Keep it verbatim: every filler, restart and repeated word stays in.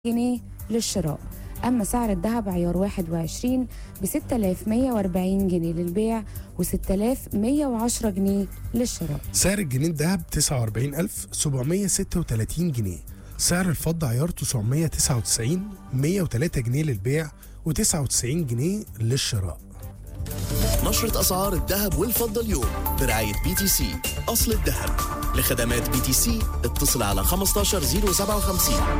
جنيه للشراء. أما سعر الذهب عيار واحد وعشرين ب ستة آلاف ومية وأربعين جنيه للبيع و ستة آلاف ومية وعشرة جنيه للشراء. سعر الجنيه الذهب تسعة وأربعين ألف وسبعمية وستة وتلاتين جنيه. سعر الفضة عيار تسعمية وتسعة وتسعين مية وتلاتة جنيه للبيع وتسعة وتسعين جنيه للشراء. نشرة أسعار الذهب والفضة اليوم برعاية بي تي سي أصل الذهب. لخدمات بي تي سي اتصل على خمستاشر صفر سبعة وخمسين